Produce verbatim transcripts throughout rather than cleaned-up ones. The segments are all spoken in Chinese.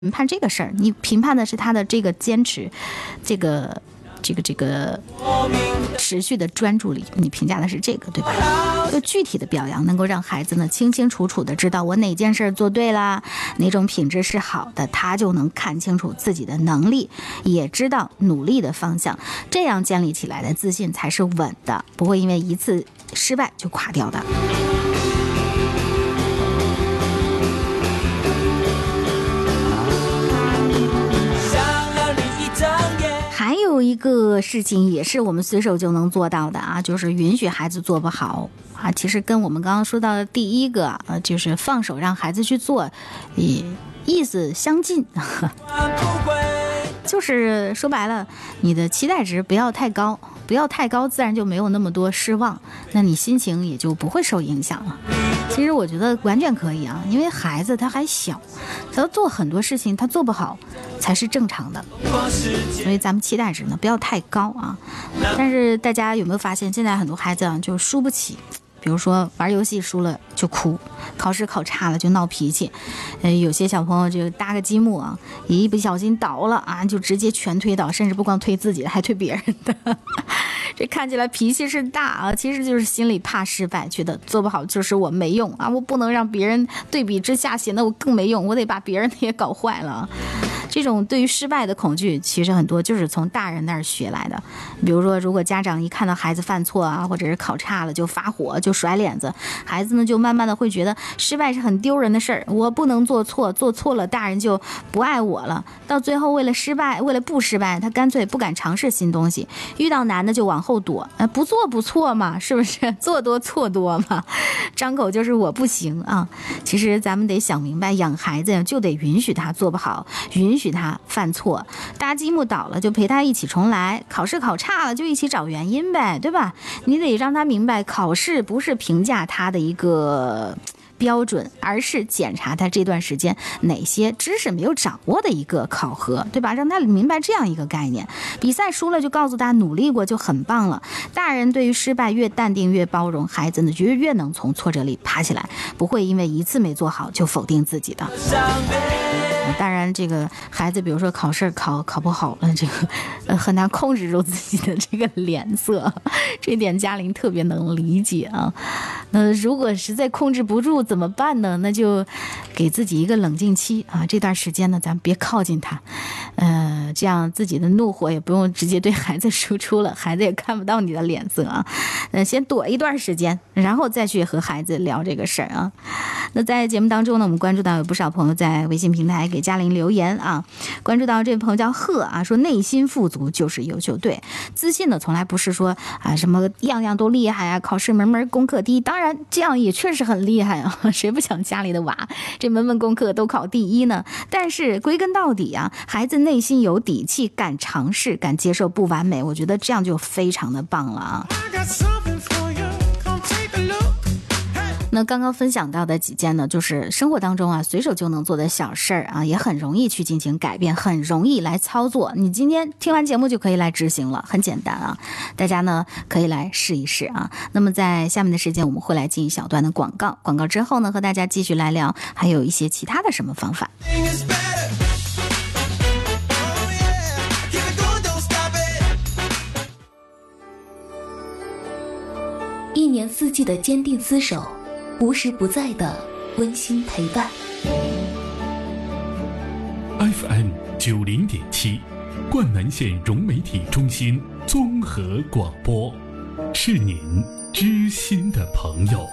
评判这个事儿，你评判的是他的这个坚持，这个这个这个持续的专注力，你评价的是这个，对吧？就具体的表扬能够让孩子呢清清楚楚的知道我哪件事做对啦，哪种品质是好的，他就能看清楚自己的能力，也知道努力的方向，这样建立起来的自信才是稳的，不会因为一次失败就垮掉的。还有一个事情也是我们随手就能做到的啊，就是允许孩子做不好啊。其实跟我们刚刚说到的第一个呃，就是放手让孩子去做，也意思相近。就是说白了，你的期待值不要太高，不要太高，自然就没有那么多失望，那你心情也就不会受影响了。其实我觉得完全可以啊，因为孩子他还小，他做很多事情他做不好才是正常的，所以咱们期待值呢不要太高啊。但是大家有没有发现，现在很多孩子啊就输不起，比如说玩游戏输了就哭，考试考差了就闹脾气，呃，有些小朋友就搭个积木啊，一不小心倒了啊，就直接全推倒，甚至不光推自己的，还推别人的。这看起来脾气是大啊，其实就是心里怕失败，觉得做不好就是我没用啊，我不能让别人对比之下显得我更没用，我得把别人的也搞坏了。这种对于失败的恐惧其实很多就是从大人那儿学来的。比如说如果家长一看到孩子犯错啊，或者是考差了就发火就甩脸子，孩子呢就慢慢的会觉得失败是很丢人的事儿，我不能做错，做错了大人就不爱我了，到最后为了失败为了不失败，他干脆不敢尝试新东西，遇到难的就往后躲，呃，不做不错嘛，是不是？做多错多嘛，张口就是我不行啊。其实咱们得想明白，养孩子就得允许他做不好，允许他犯错，搭积木倒了就陪他一起重来，考试考差了就一起找原因呗，对吧？你得让他明白，考试不是评价他的一个标准，而是检查他这段时间哪些知识没有掌握的一个考核，对吧？让他明白这样一个概念。比赛输了就告诉他努力过就很棒了。大人对于失败越淡定越包容，孩子呢就越能从挫折里爬起来，不会因为一次没做好就否定自己的。当然这个孩子比如说考试考考不好了，这个呃很难控制住自己的这个脸色，这点嘉玲特别能理解啊。那如果实在控制不住怎么办呢？那就给自己一个冷静期啊，这段时间呢咱别靠近他，呃这样自己的怒火也不用直接对孩子输出了，孩子也看不到你的脸色啊。呃先躲一段时间，然后再去和孩子聊这个事儿啊。那在节目当中呢，我们关注到有不少朋友在微信平台给嘉玲留言啊，关注到这位朋友叫贺啊，说内心富足就是优秀。对，自信呢从来不是说啊什么样样都厉害啊，考试门门功课第一，当然这样也确实很厉害啊，谁不想家里的娃这门门功课都考第一呢？但是归根到底啊，孩子内心有底气，敢尝试，敢接受不完美，我觉得这样就非常的棒了啊。那刚刚分享到的几件呢，就是生活当中啊随手就能做的小事儿啊，也很容易去进行改变，很容易来操作。你今天听完节目就可以来执行了，很简单啊，大家呢可以来试一试啊。那么在下面的时间我们会来进一小段的广告，广告之后呢和大家继续来聊还有一些其他的什么方法。 一年四季的坚定厮守，无时不在的温馨陪伴。 F M 九零点七，灌南县融媒体中心综合广播，是您知心的朋友。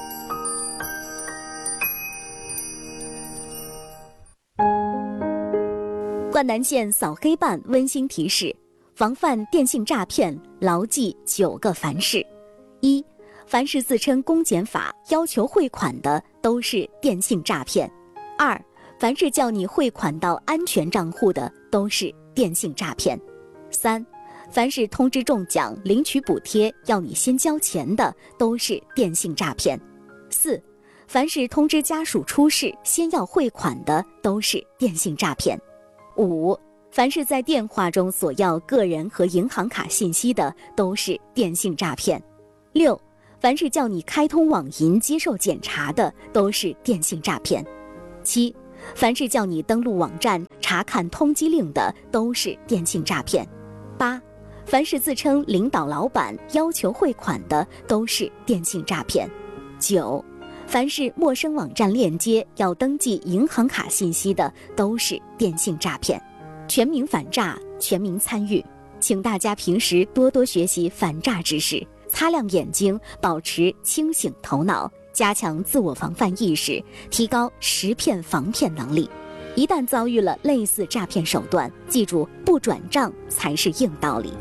灌南县扫黑办温馨提示：防范电信诈骗，牢记九个凡是。一，凡是自称公检法要求汇款的都是电信诈骗。二，凡是叫你汇款到安全账户的都是电信诈骗。三，凡是通知中奖领取补贴要你先交钱的都是电信诈骗。四，凡是通知家属出事先要汇款的都是电信诈骗。五，凡是在电话中索要个人和银行卡信息的都是电信诈骗。六，凡是叫你开通网银接受检查的都是电信诈骗。七， 凡是叫你登录网站查看通缉令的都是电信诈骗。八，凡是自称领导老板要求汇款的都是电信诈骗。九，凡是陌生网站链接要登记银行卡信息的都是电信诈骗。全民反诈，全民参与，请大家平时多多学习反诈知识，擦亮眼睛，保持清醒头脑，加强自我防范意识，提高识骗防骗能力。一旦遭遇了类似诈骗手段，记住不转账才是硬道理。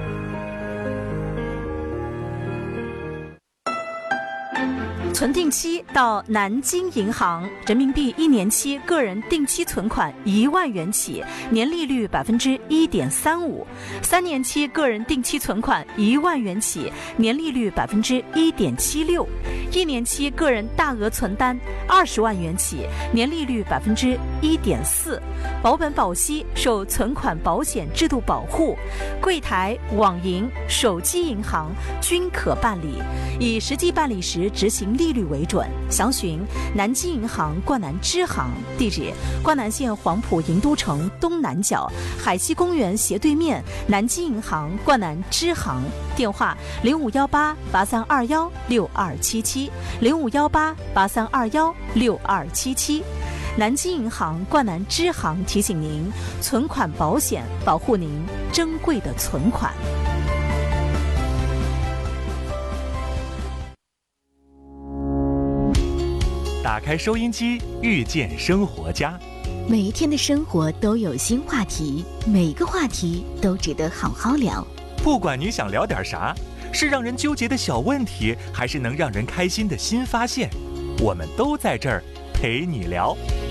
存定期到南京银行，人民币一年期个人定期存款一万元起，年利率百分之一点三五；三年期个人定期存款一万元起，年利率百分之一点七六；一年期个人大额存单二十万元起，年利率百分之一点四。保本保息，受存款保险制度保护，柜台、网银、手机银行均可办理，以实际办理时执行利率为准。详询南京银行冠南支行，地址：冠南县黄埔营都城东南角海西公园斜对面南京银行冠南支行。电话：零五幺八八三二幺六二七七，零五幺八八三二幺六二七七。南京银行冠南支行提醒您：存款保险保护您珍贵的存款。 打开收音机，遇见生活家。 每一天的生活都有新话题，每个话题都值得好好聊。 不管你想聊点啥，是让人纠结的小问题，还是能让人开心的新发现，我们都在这儿陪你聊。